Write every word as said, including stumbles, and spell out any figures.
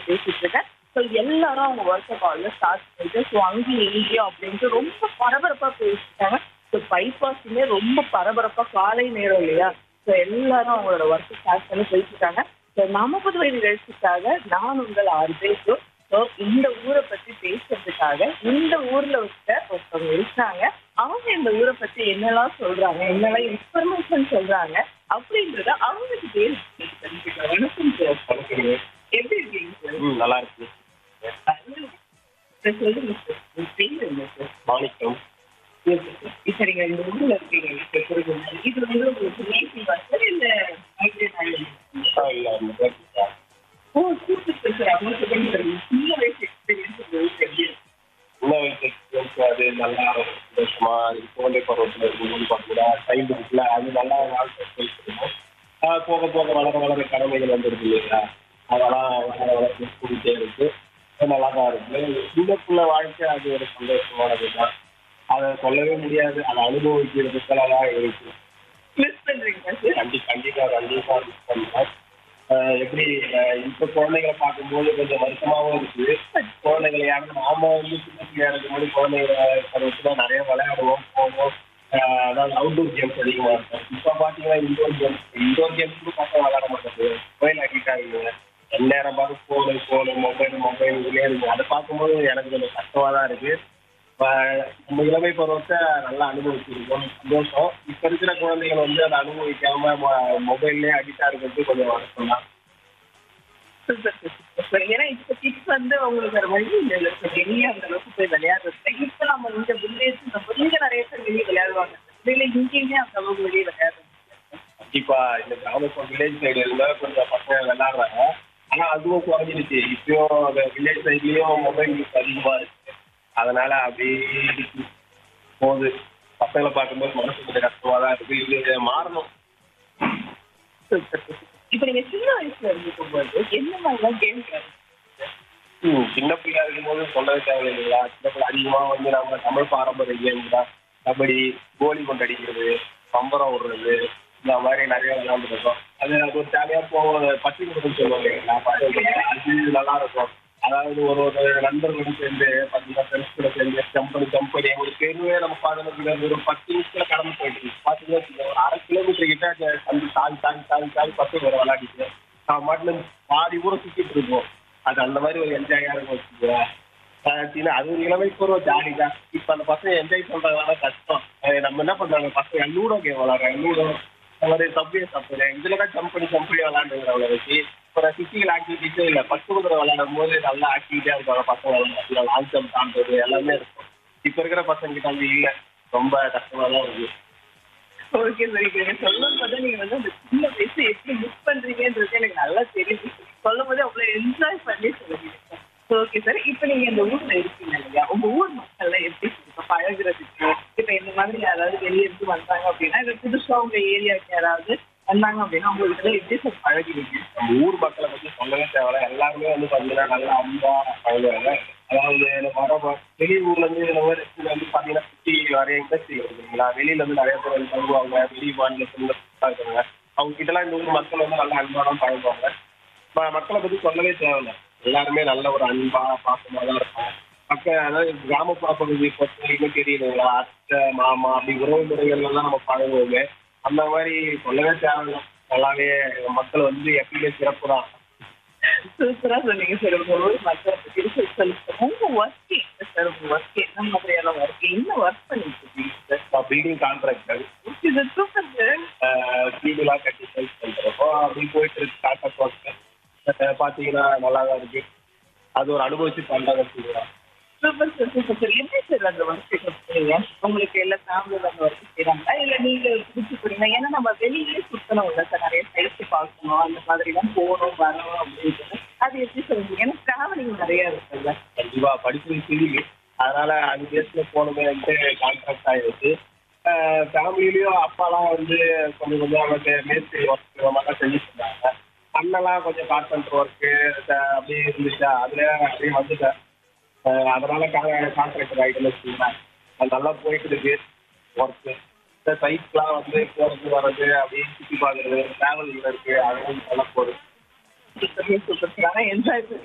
பேசிட்டு இருக்கேன். ஸோ எல்லாரும் அவங்க ஒர்க்கை காலைல ஸ்டார்ட் பண்ணிட்டு ஸோ அங்கேயும் இங்கேயும் அப்படின்ட்டு ரொம்ப பரபரப்பா பேசிட்டாங்க. ஸோ பைபாஸுமே ரொம்ப பரபரப்பா காலை நேரம் இல்லையா? ஸோ எல்லாரும் அவங்களோட ஒர்க்கை ஸ்டார்ட் பண்ணி பேசிட்டாங்க. ஸோ நாம புதுவை நிகழ்ச்சிக்காக நான் உங்கள் ஆறு பேசும். ஸோ இந்த ஊரை பத்தி பேசுறதுக்காக இந்த ஊர்ல இருக்க ஒருத்தவங்க இருக்காங்க. அவங்க இந்த ஊரை பத்தி என்னெல்லாம் சொல்றாங்க, என்னெல்லாம் இன்ஃபர்மேஷன் சொல்றாங்க அப்படின்றத அவங்க கிட்டே தெரிஞ்சுக்கலாம். வணக்கம் சார். வணக்கங்க. எப்படி இருக்கீங்க சார்? ம் நல்லா இருக்கு. சார் சொல்லுங்க சார். உங்க பேர் என்ன சார்? மாணிக்கம். இப்ப நீங்க இந்த ஊர்ல இருக்கீங்க. இது வந்து உங்களுக்கு நேட்டிவா சார் இல்ல மைக்ரேட் ஆகி? ஆ, இல்ல இந்த பேர் ஓ சூப்பர் சார். அவங்களுக்கு தெரியும் சின்ன வயசு எக்ஸ்பீரியன்ஸ் இந்த ஊருக்கு எப்படி இருக்கு? சின்ன வயசு எக்ஸ்பீரியன்ஸ் அது நல்லா சந்தோஷமா அது குழந்தை பருவத்தில் இருக்கும்போது பார்த்தீங்கன்னா சைல்டுஹுட்ல அது நல்லா நாள் இருக்கும். போக போக வளர வளர கடமைகள் வந்துருக்கு இல்லைங்களா? அதெல்லாம் வளர வளர கூட்டிகிட்டே இருக்கு. நல்லா தான் இருக்கு. சின்ன பிள்ளை வாழ்க்கை அது ஒரு சந்தோஷமானது தான். அதை சொல்லவே முடியாது. அதை அனுபவிக்கிறதுக்காக தான் இருக்கு. மிஸ் பண்றீங்களா சார்? கண்டி கண்டிப்பாக கண்டிப்பாக மிஸ் பண்ணுறேன். எப்படி இப்போ குழந்தைகளை பார்க்கும்போது கொஞ்சம் வருத்தமாகவும் இருக்குது. குழந்தைகளை யாரும் நாம வந்து சின்ன பிள்ளையா இருக்கும்போது குழந்தைகளை பருவத்தில் நிறைய விளையாடுவோம், போவோம். அதாவது அவுட்டோர் கேம்ஸ் அதிகமாக இருக்கும். இப்போ பார்த்தீங்கன்னா இன்டோர் கேம்ஸ் இன்டோர் கேம்ஸ் கூட பசங்க விளையாட மாட்டேங்குது. மொபைல் ஆக்கிட்டாங்க. எந்நேரம் பார்த்து ஃபோனு ஃபோனு மொபைல் மொபைல் இதுலேயே இருக்குது. அதை பார்க்கும்போது எனக்கு கொஞ்சம் கஷ்டமாக தான் இருக்குது. நம்ம இளமை பருவத்தை நல்லா அனுபவிச்சிருக்கோம், சந்தோஷம். இப்போ இருக்கிற குழந்தைகள் வந்து அதை அனுபவிக்காம மொபைல்லே அடிக்டா இருக்கிறது கொஞ்சம் வருத்தம் தான். Super super. ஏன்னா இப்ப கிட்ஸ் வந்து உங்களுக்கு ஒரு வழி இல்லை சார். வெளியே அந்த அளவுக்கு போய் விளையாடுறது. இப்ப நம்ம இந்த வில்லேஜ் நம்ம இங்க நிறைய பேர் வெளியே விளையாடுவாங்க. வெளியே இங்கேயுமே அந்த அளவுக்கு வெளியே விளையாடுறாங்க. கண்டிப்பா இந்த கிராமப்புற வில்லேஜ் சைடு இருந்தால் கொஞ்சம் பசங்க விளையாடுறாங்க. ஆனால் அதுவும் குறைஞ்சிருச்சு. இப்பயும் அந்த வில்லேஜ் சைட்லேயும் மொபைல் யூஸ் அதிகமாக இருக்கு. அதனால அப்படி போகுது. பசங்களை பார்க்கும்போது மனசு கொஞ்சம் கஷ்டமாக தான் இருக்கு. இது மாறணும். இப்ப நீங்க சின்ன வயசுல இருக்கும்போது என்ன மாதிரிலாம் கேம் ம் சின்ன பிள்ளையா இருக்கும்போது சொல்லவே தேவையில்லைங்களா? சின்ன பிள்ளை அதிகமாக வந்து நம்ம தமிழ் பாரம்பரிய கேம் தான். கபடி, கோலி கொண்டு அடிக்கிறது, பம்பரம் விடுறது, இந்த மாதிரி நிறைய விளையாண்டுருக்கோம். அது அது ஒரு ஜாலியாக போகும். பட்டி கொடுக்குன்னு சொல்லுவாங்க இல்லைங்களா? பார்த்துருக்கேன். அது நல்லா இருக்கும். அதாவது ஒரு ஒரு நண்பர்களும் சேர்ந்து பார்த்தீங்கன்னா ஃப்ரெண்ட்ஸ் கூட சேர்ந்து ஜம்பனி ஜம்பனி ஒரு தெருவே நம்ம பார்க்கறது ஒரு பத்து நிமிஷத்தில் கடந்து போயிட்டு இருக்கு. பார்த்தீங்கன்னா ஒரு அரை கிலோமீட்டர் கிட்ட தம்பி தாவி தாவி தாவி தாவி பசங்க வர விளையாடிட்டு நான் மாட்டில் பாதி ஊரை சுற்றிட்டு இருக்கோம். அது அந்த மாதிரி ஒரு என்ஜாயாக இருக்கும் வச்சுக்கோங்க. அது ஒரு இளமை ஒரு ஜாலி தான். இப்போ அந்த பசங்க என்ஜாய் பண்ணுறதுனால கஷ்டம். நம்ம என்ன பண்ணுறாங்க பசங்க லூடோ கேம் விளாட்றாங்க. லூடோ அந்த மாதிரி சப்வே சாப்பிட்றேன். இதில் தான் ஜம்ப் பண்ணி ஜம்ப் பண்ணி விளாண்டுங்கிற அவ்வளோ வச்சு ஒரு ஃபிசிக்கல் ஆக்டிவிட்டிஸே இல்லை. பத்து குதிரை விளையாடும் போது நல்லா ஆக்டிவிட்டியாக இருக்காங்க பசங்க. லாங் ஜம்ப் தாண்டது எல்லாமே இருக்கும். இப்போ இருக்கிற பசங்க கிட்ட வந்து இல்லை. ரொம்ப கஷ்டமாக தான் இருக்குது. Okay sir. இப்போ நீங்கள் சொல்லும் போது நீங்கள் வந்து அந்த சின்ன வயசு எப்படி மிஸ் பண்ணுறீங்கன்றது எனக்கு நல்லா தெரியுது. சொல்லும் போது அவ்வளோ என்ஜாய் பண்ணி சொல்லுவீங்க சார். Okay sir. இப்போ நீங்கள் இந்த ஊரில் இருக்கீங்க இல்லையா? உங்கள் ஊர் மக்கள்லாம் எப்படி இப்போ பழகுறதுக்கு இப்போ இந்த மாதிரி யாராவது வெளியே இருந்து வந்தாங்க அப்படின்னா இல்லை புதுசாக உங்கள் ஏரியாவுக்கு யாராவது வந்தாங்க அப்படின்னா உங்களுக்கு எப்படி சார் பழகுவீங்க? நம்ம ஊர் மக்களை பற்றி சொல்லவே தேவையில்ல. எல்லாருமே வந்து பார்த்தீங்கன்னா நல்லா அன்பா பழகுவாங்க. அதாவது வர வெளி ஊர்லேருந்து இந்த மாதிரி வந்து பார்த்தீங்கன்னா சுற்றி நிறைய இண்டஸ்ட்ரி இருக்குங்களா? வெளியிலேருந்து நிறைய பேர் வந்து பழகுவாங்க. வெளி மாநிலத்தில் இருக்காங்க. அவங்க கிட்டலாம் இந்த ஊர் மக்கள் வந்து நல்லா அன்பாக தான் பழகுவாங்க. மக்களை பற்றி சொல்லவே தேவையில்லை. எல்லாருமே நல்ல ஒரு அன்பா பாசமாக தான் இருக்கும். மக்கள் அதாவது கிராமப்புற பகுதியை பொறுத்த வரைக்கும் தெரியுதுங்களா? அத்தை மாமா அப்படி உறவு முறைகள்லாம் நம்ம பழகுவோமே. அந்த மாதிரி சொல்லவே தேவையில்லை. நல்லாவே மக்கள் வந்து எப்பயுமே சிறப்பு தான். சூப்பரா சொன்னீங்க சார். உங்க ஊர் மக்களை பற்றி சொல்லுங்க. உங்க ஒர்க் சார் உங்க ஒர்க் என்ன மாதிரியான ஒர்க் என்ன ஒர்க் பண்ணிட்டு இருக்கீங்க சார்? நான் பில்டிங் கான்ட்ராக்டர். இது சூப்பர் சார். வீடுலாம் கட்டி சேல்ஸ் பண்ணுறோம். அப்படி போயிட்டு இருக்கு. கான்ட்ராக்ட் ஒர்க்கு பார்த்தீங்கன்னா நல்லா தான் இருக்கு. அது ஒரு அனுபவிச்சு பண்ணுறாங்க வச்சுக்கலாம். Super sir super sir. எப்படி சார் அந்த ஒர்க் கொடுத்துருங்க? உங்களுக்கு எல்லா ஃபேமிலியில் அந்த ஒர்க் செய்கிறாங்களா இல்லை நீங்கள் பிடிச்சி போறீங்க? ஏன்னா நம்ம வெளியிலே சுற்றணும் இல்லை சார். நிறைய சைட்டு பார்க்கணும், அந்த மாதிரிலாம் போகணும் வரணும் அப்படின்ட்டு அது எப்படி சொல்லுங்க? ஏன்னா ட்ராவலிங் நிறையா இருக்குல்ல. கண்டிப்பாக படிப்பு சிறிது. அதனால் அது பேஸில் போகணுமேன்ட்டு கான்ட்ராக்ட் ஆகிடுச்சு. ஃபேமிலியிலையும் அப்பாலாம் வந்து கொஞ்சம் கொஞ்சம் நமக்கு மேஸ்திரி ஒர்க் மாதிரிலாம் செஞ்சுட்டு இருந்தாங்க. அண்ணெல்லாம் கொஞ்சம் கார்பெண்டர் ஒர்க்கு அப்படியே இருந்துச்சா அதில் அப்படியே வந்துட்டேன். அதனால கான்ட்ராக்டர் ஆகிட்டுன்னு வச்சுக்கோங்களேன். அது நல்லா போயிட்டு இருக்கு ஒர்க்கு. இந்த சைட்லாம் வந்து போகிறது வர்றது அப்படியே சுற்றி பார்க்குறது ட்ராவலில் இருக்குது. அதுவும் நல்லா போகுது. Super super sir. ஆனால் என்ஜாய்